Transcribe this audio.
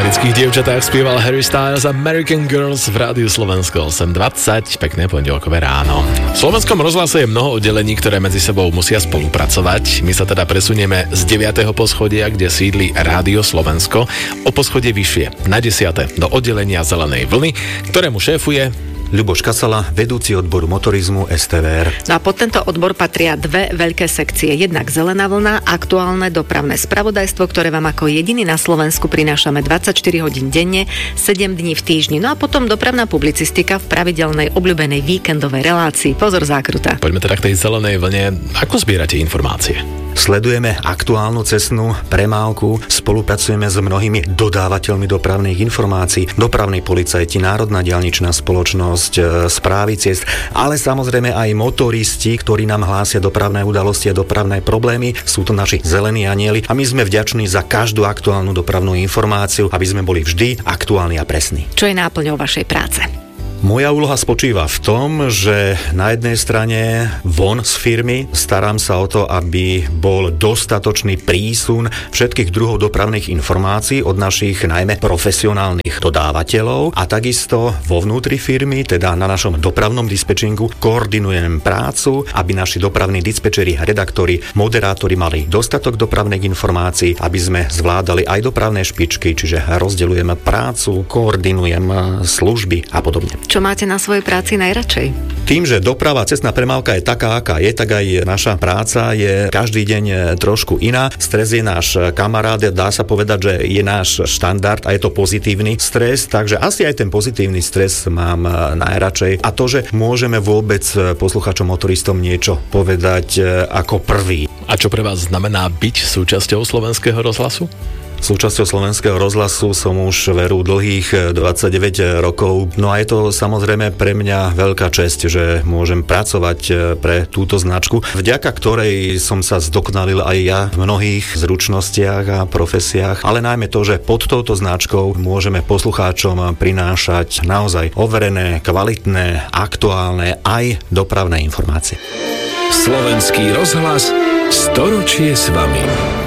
amerických dievčatách spieval Harry Styles American Girls v Rádiu Slovensko 8.20. Pekné pondelkové ráno. V Slovenskom rozhlase je mnoho oddelení, ktoré medzi sebou musia spolupracovať. My sa teda presunieme z 9. poschodia, kde sídli Rádio Slovensko, o poschodie vyššie, na 10. do oddelenia Zelenej vlny, ktorému šéfuje Ľuboš Kasala, vedúci odboru motorizmu STVR. No a pod tento odbor patria dve veľké sekcie. Jednak Zelená vlna, aktuálne dopravné spravodajstvo, ktoré vám ako jediný na Slovensku prinášame 24 hodín denne, 7 dní v týždni. No a potom dopravná publicistika v pravidelnej obľúbenej víkendovej relácii. Pozor, zákruta. Poďme teda k tej Zelenej vlne. Ako zbierate informácie? Sledujeme aktuálnu cestnú premávku, spolupracujeme s mnohými dodávateľmi dopravných informácií, dopravní policajti, Národná diaľničná spoločnosť, správy ciest, ale samozrejme aj motoristi, ktorí nám hlásia dopravné udalosti a dopravné problémy. Sú to naši zelení anjeli a my sme vďační za každú aktuálnu dopravnú informáciu, aby sme boli vždy aktuálni a presní. Čo je náplňou vašej práce? Moja úloha spočíva v tom, že na jednej strane von z firmy starám sa o to, aby bol dostatočný prísun všetkých druhov dopravných informácií od našich najmä profesionálnych dodávateľov a takisto vo vnútri firmy, teda na našom dopravnom dispečingu, koordinujem prácu, aby naši dopravní dispečeri, redaktori, moderátori mali dostatok dopravných informácií, aby sme zvládali aj dopravné špičky, čiže rozdeľujeme prácu, koordinujem služby a podobne. Čo máte na svojej práci najradšej? Tým, že doprava, cestná premávka je taká, aká je, tak aj naša práca je každý deň trošku iná. Stres je náš kamarát, dá sa povedať, že je náš štandard a je to pozitívny stres, takže asi aj ten pozitívny stres mám najradšej. A to, že môžeme vôbec poslucháčom motoristom niečo povedať ako prvý. A čo pre vás znamená byť súčasťou Slovenského rozhlasu? Súčasťou Slovenského rozhlasu som už veru dlhých 29 rokov. No a je to samozrejme pre mňa veľká česť, že môžem pracovať pre túto značku, vďaka ktorej som sa zdokonalil aj ja v mnohých zručnostiach a profesiách, ale najmä to, že pod touto značkou môžeme poslucháčom prinášať naozaj overené, kvalitné, aktuálne aj dopravné informácie. Slovenský rozhlas, storočie s vami.